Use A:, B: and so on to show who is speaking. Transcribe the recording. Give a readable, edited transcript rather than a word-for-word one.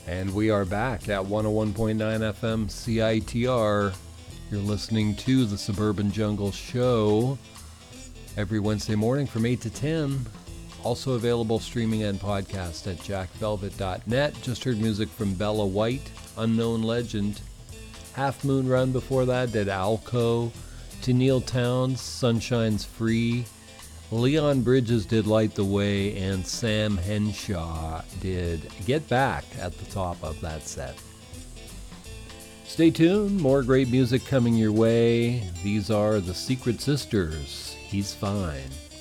A: And we are back at 101.9 FM CITR. You're listening to the Suburban Jungle Show every Wednesday morning from 8 to 10. Also available streaming and podcast at jackvelvet.net. Just heard music from Bella White, Unknown Legend. Half Moon Run before that did Alco. Tennille Towns, Sunshine's Free. Leon Bridges did Light the Way, and Sam Henshaw did Get Back at the top of that set. Stay tuned, more great music coming your way. These are the Secret Sisters, He's Fine.